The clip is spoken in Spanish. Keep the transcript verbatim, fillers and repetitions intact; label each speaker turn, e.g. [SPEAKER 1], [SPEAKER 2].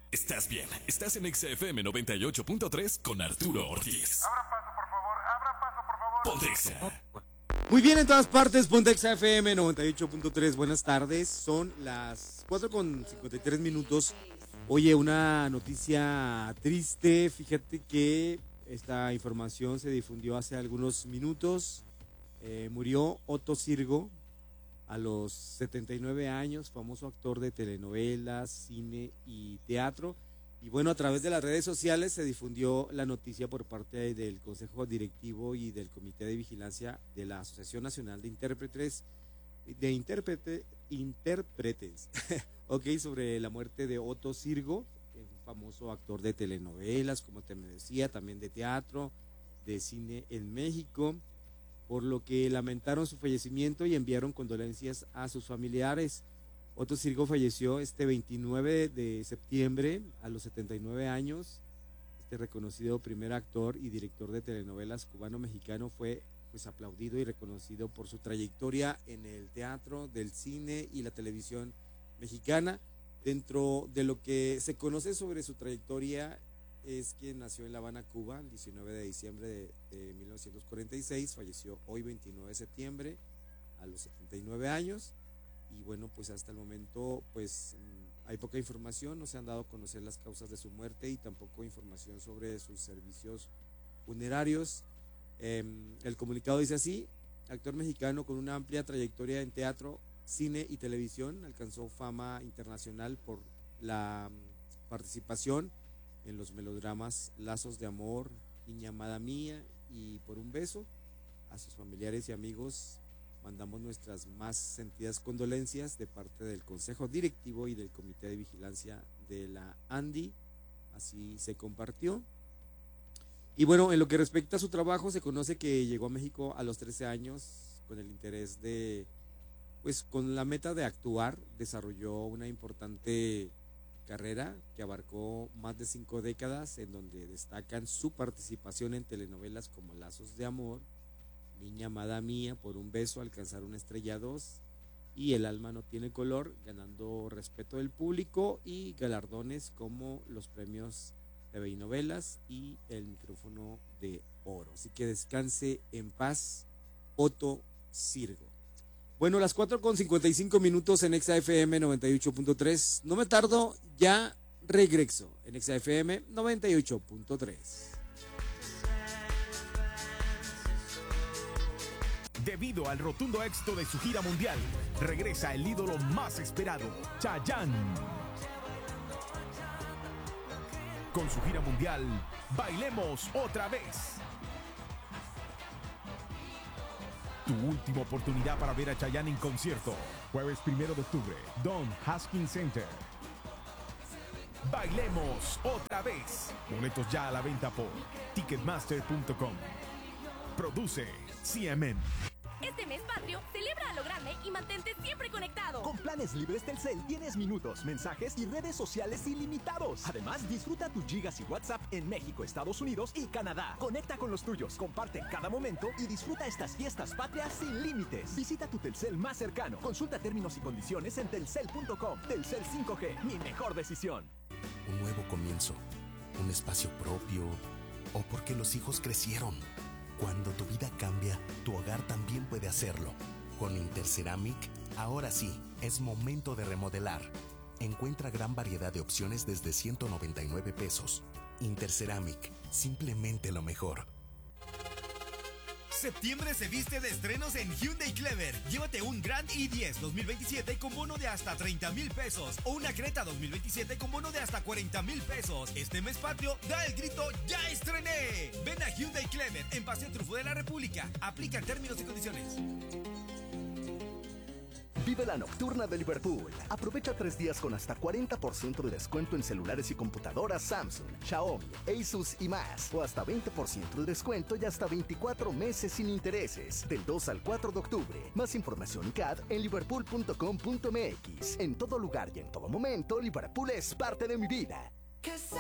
[SPEAKER 1] Estás bien, estás en X F M noventa y ocho punto tres con Arturo Ortiz.
[SPEAKER 2] Abran paso, por favor, abran paso, por favor.
[SPEAKER 1] Ponte Exa.
[SPEAKER 3] Muy bien, en todas partes, Pontex F M noventa y ocho punto tres. Buenas tardes, son las cuatro con cincuenta y tres minutos. Oye, una noticia triste. Fíjate que esta información se difundió hace algunos minutos. Eh, murió Otto Sirgo a los setenta y nueve años, famoso actor de telenovelas, cine y teatro. Y bueno, a través de las redes sociales se difundió la noticia por parte del Consejo Directivo y del Comité de Vigilancia de la Asociación Nacional de Intérpretes, de intérprete, intérpretes, ok, sobre la muerte de Otto Sirgo, un famoso actor de telenovelas, como te me decía, también de teatro, de cine en México, por lo que lamentaron su fallecimiento y enviaron condolencias a sus familiares. Otto Sirgo falleció este veintinueve de septiembre a los setenta y nueve años. Este reconocido primer actor y director de telenovelas cubano-mexicano fue pues aplaudido y reconocido por su trayectoria en el teatro, del cine y la televisión mexicana. Dentro de lo que se conoce sobre su trayectoria es que nació en La Habana, Cuba, el diecinueve de diciembre de, de mil novecientos cuarenta y seis, falleció hoy veintinueve de septiembre a los setenta y nueve años. Y bueno, pues hasta el momento pues hay poca información, no se han dado a conocer las causas de su muerte y tampoco información sobre sus servicios funerarios. Eh, el comunicado dice así: actor mexicano con una amplia trayectoria en teatro, cine y televisión, alcanzó fama internacional por la participación en los melodramas Lazos de Amor, Niña Amada Mía y Por un Beso. A sus familiares y amigos mandamos nuestras más sentidas condolencias de parte del Consejo Directivo y del Comité de Vigilancia de la ANDI. Así se compartió. Y bueno, en lo que respecta a su trabajo, se conoce que llegó a México a los trece años con el interés de, pues con la meta de actuar. Desarrolló una importante carrera que abarcó más de cinco décadas, en donde destacan su participación en telenovelas como Lazos de Amor, Niña Amada Mía, Por un Beso, Alcanzar una Estrella dos y El Alma No Tiene Color, ganando respeto del público y galardones como los premios T V y Novelas y el Micrófono de Oro. Así que descanse en paz, Otto Sirgo. Bueno, las cuatro con cincuenta y cinco minutos en Exa F M noventa y ocho punto tres. No me tardo, ya regreso en Exa F M noventa y ocho punto tres.
[SPEAKER 4] Debido al rotundo éxito de su gira mundial, regresa el ídolo más esperado, Chayanne. Con su gira mundial, Bailemos Otra Vez. Tu última oportunidad para ver a Chayanne en concierto. Jueves primero de octubre, Don Haskins Center. Bailemos Otra Vez. Boletos ya a la venta por ticketmaster punto com. Produce C M N.
[SPEAKER 5] Este mes patrio, celebra a lo grande y mantente siempre conectado.
[SPEAKER 6] Con planes libres Telcel tienes minutos, mensajes y redes sociales ilimitados. Además, disfruta tus gigas y WhatsApp en México, Estados Unidos y Canadá. Conecta con los tuyos, comparte cada momento y disfruta estas fiestas patrias sin límites. Visita tu Telcel más cercano. Consulta términos y condiciones en telcel punto com. Telcel cinco G, mi mejor decisión.
[SPEAKER 7] Un nuevo comienzo, un espacio propio, o porque los hijos crecieron. Cuando tu vida cambia, tu hogar también puede hacerlo. Con Interceramic, ahora sí, es momento de remodelar. Encuentra gran variedad de opciones desde ciento noventa y nueve pesos. Interceramic, simplemente lo mejor.
[SPEAKER 8] Septiembre se viste de estrenos en Hyundai Clever. Llévate un Grand i diez dos mil veintisiete con bono de hasta treinta mil pesos o una Creta dos mil veintisiete con bono de hasta cuarenta mil pesos. Este mes patrio, da el grito ¡ya estrené! Ven a Hyundai Clever en Paseo Trufo de la República. Aplica términos y condiciones.
[SPEAKER 6] Vive la nocturna de Liverpool. Aprovecha tres días con hasta cuarenta por ciento de descuento en celulares y computadoras Samsung, Xiaomi, Asus y más. O hasta veinte por ciento de descuento y hasta veinticuatro meses sin intereses. Del dos al cuatro de octubre. Más información y C A D en liverpool punto com punto m x. En todo lugar y en todo momento, Liverpool es parte de mi vida.